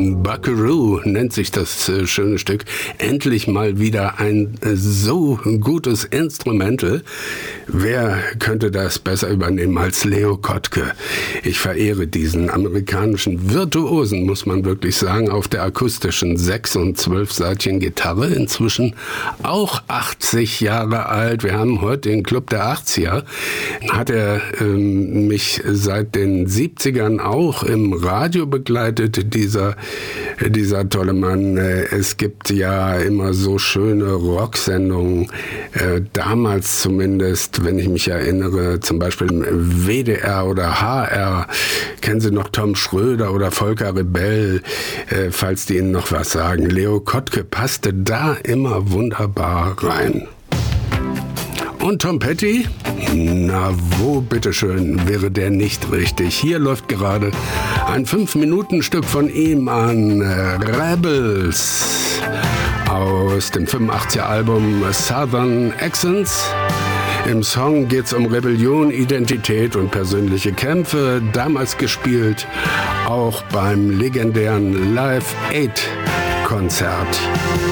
Buckaroo nennt sich das schöne Stück. Endlich mal wieder ein so gutes Instrumental. Wer könnte das besser übernehmen als Leo Kottke? Ich verehre diesen amerikanischen Virtuosen, muss man wirklich sagen, auf der akustischen 6- und 12-seitigen Gitarre. Inzwischen auch 80 Jahre alt. Wir haben heute den Club der 80er. Hat er mich seit den 70ern auch im Radio begleitet, dieser tolle Mann. Es gibt ja immer so schöne Rocksendungen, damals zumindest, wenn ich mich erinnere, zum Beispiel im WDR oder HR. Kennen Sie noch Tom Schröder oder Volker Rebell, falls die Ihnen noch was sagen. Leo Kottke passte da immer wunderbar rein. Und Tom Petty? Na, wo bitteschön wäre der nicht richtig? Hier läuft gerade ein 5-Minuten-Stück von ihm an, Rebels, aus dem 85er-Album Southern Accents. Im Song geht's um Rebellion, Identität und persönliche Kämpfe, damals gespielt auch beim legendären Live 8-Konzert.